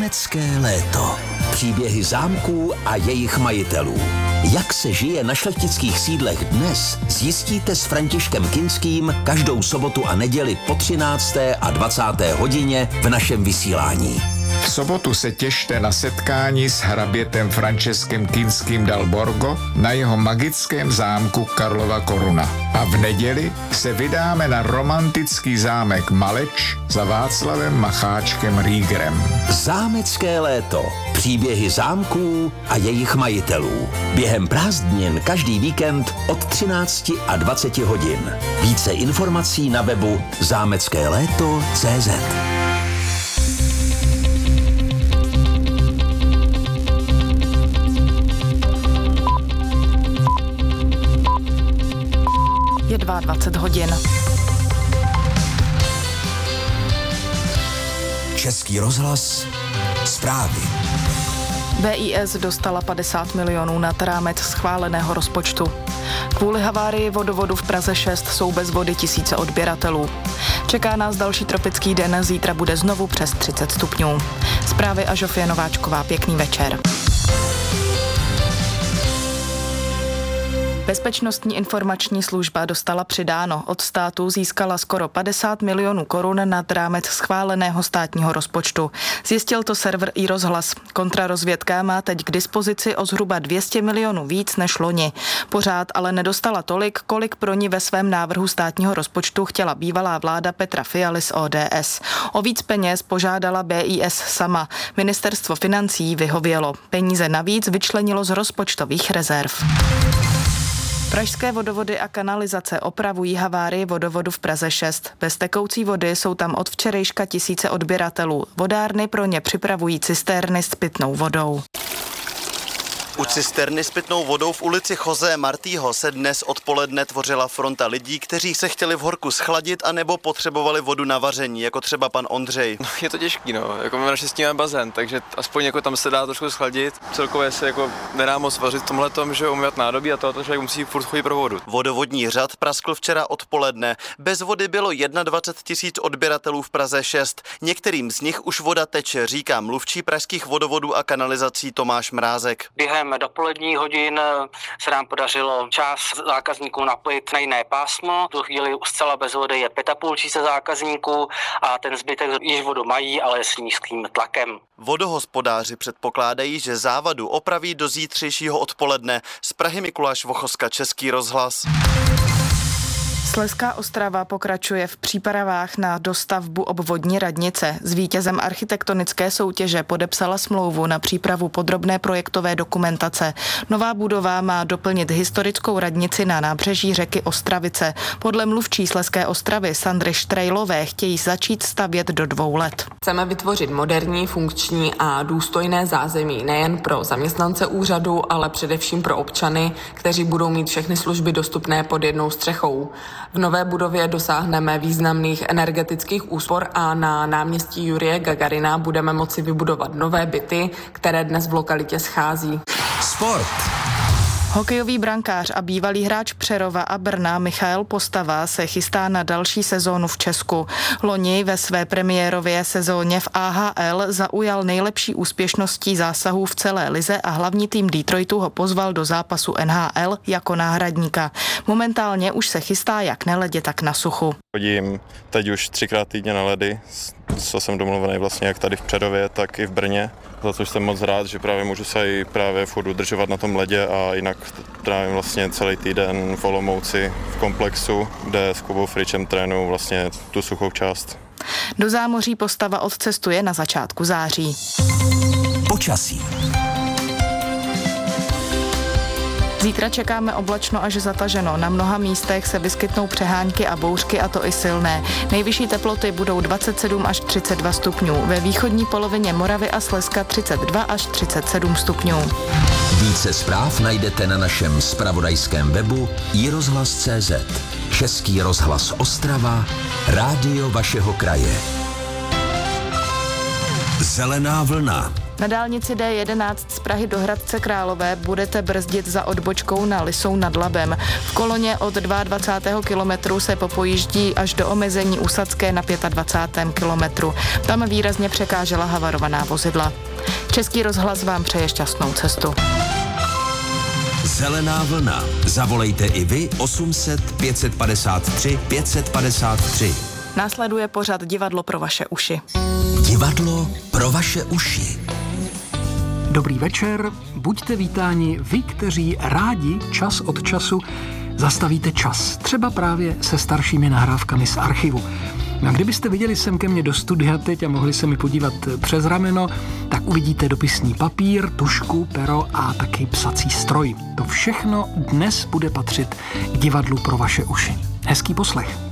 Zámecké léto. Příběhy zámků a jejich majitelů. Jak se žije na šlechtických sídlech dnes, zjistíte s Františkem Kinským každou sobotu a neděli po 13. a 20. hodině v našem vysílání. V sobotu se těšte na setkání s hrabětem Františkem Kinským dal Borgo na jeho magickém zámku Karlova Koruna. A v neděli se vydáme na romantický zámek Maleč za Václavem Macháčkem Rýgrem. Zámecké léto. Příběhy zámků a jejich majitelů. Během prázdnin každý víkend od 13 a 20 hodin. Více informací na webu zámeckéléto.cz. Je 22 hodin. Český rozhlas. Zprávy. BIS dostala 50 milionů nad rámec schváleného rozpočtu. Kvůli havárii vodovodu v Praze 6 jsou bez vody tisíce odběratelů. Čeká nás další tropický den, zítra bude znovu přes 30 stupňů. Zprávy a Žofie Nováčková, pěkný večer. Bezpečnostní informační služba dostala přidáno. Od státu získala skoro 50 milionů korun nad rámec schváleného státního rozpočtu. Zjistil to server iRozhlas. Kontrarozvědka má teď k dispozici o zhruba 200 milionů víc než loni. Pořád ale nedostala tolik, kolik pro ní ve svém návrhu státního rozpočtu chtěla bývalá vláda Petra Fialy z ODS. O víc peněz požádala BIS sama. Ministerstvo financí vyhovělo. Peníze navíc vyčlenilo z rozpočtových rezerv. Pražské vodovody a kanalizace opravují havárii vodovodu v Praze 6. Bez tekoucí vody jsou tam od včerejška tisíce odběratelů. Vodárny pro ně připravují cisterny s pitnou vodou. U cisterny s pitnou vodou v ulici José Martího se dnes odpoledne tvořila fronta lidí, kteří se chtěli v horku schladit anebo potřebovali vodu na vaření, jako třeba pan Ondřej. Je to těžký, jako my naštěstí máme bazén, takže aspoň jako tam se dá trošku schladit. Celkově se jako nedá moc vařit v tomhletom, že umývat nádobí a to člověk musí furt chodit pro vodu. Vodovodní řad praskl včera odpoledne. Bez vody bylo 21 000 odběratelů v Praze 6. Některým z nich už voda teče, říká mluvčí pražských vodovodů a kanalizací Tomáš Mrázek. Během dopoledních hodin se nám podařilo část zákazníků napojit na jiné pásmo. V tu chvíli zcela bez vody je 5,5 tisíce zákazníků a ten zbytek již vodu mají, ale s nízkým tlakem. Vodohospodáři předpokládají, že závadu opraví do zítřejšího odpoledne. Z Prahy Mikuláš Vochoska, Český rozhlas. Slezská Ostrava pokračuje v přípravách na dostavbu obvodní radnice. S vítězem architektonické soutěže podepsala smlouvu na přípravu podrobné projektové dokumentace. Nová budova má doplnit historickou radnici na nábřeží řeky Ostravice. Podle mluvčí Slezské Ostravy Sandry Štrejlové chtějí začít stavět do 2 let. Chceme vytvořit moderní, funkční a důstojné zázemí nejen pro zaměstnance úřadu, ale především pro občany, kteří budou mít všechny služby dostupné pod jednou střechou. V nové budově dosáhneme významných energetických úspor a na náměstí Jurije Gagarina budeme moci vybudovat nové byty, které dnes v lokalitě schází. Sport. Hokejový brankář a bývalý hráč Přerova a Brna Michael Postava se chystá na další sezónu v Česku. Loni ve své premiérově sezóně v AHL zaujal nejlepší úspěšností zásahů v celé lize a hlavní tým Detroitu ho pozval do zápasu NHL jako náhradníka. Momentálně už se chystá jak na ledě, tak na suchu. Chodím teď už 3krát týdně na ledy, co jsem domluvený vlastně jak tady v Přerově, tak i v Brně. Za což jsem moc rád, že právě můžu se i právě furt udržovat na tom ledě a jinak trávím vlastně celý týden v Olomouci v komplexu, kde s Kubou Fričem trénuju vlastně tu suchou část. Do zámoří Postava odcestuje na začátku září. Počasí. Zítra čekáme oblačno až zataženo. Na mnoha místech se vyskytnou přehánky a bouřky, a to i silné. Nejvyšší teploty budou 27 až 32 stupňů. Ve východní polovině Moravy a Slezska 32 až 37 stupňů. Více zpráv najdete na našem zpravodajském webu iRozhlas.cz. Český rozhlas Ostrava, rádio vašeho kraje. Zelená vlna. Na dálnici D11 z Prahy do Hradce Králové budete brzdit za odbočkou na Lisou nad Labem. V koloně od 22. kilometru se popojíždí až do omezení Usadské na 25. kilometru. Tam výrazně překážela havarovaná vozidla. Český rozhlas vám přeje šťastnou cestu. Zelená vlna. Zavolejte i vy 800 553 553. Následuje pořad Divadlo pro vaše uši. Divadlo pro vaše uši. Dobrý večer, buďte vítáni vy, kteří rádi čas od času zastavíte čas. Třeba právě se staršími nahrávkami z archivu. A kdybyste viděli sem ke mně do studia teď a mohli se mi podívat přes rameno, tak uvidíte dopisní papír, tužku, pero a taky psací stroj. To všechno dnes bude patřit k divadlu pro vaše uši. Hezký poslech.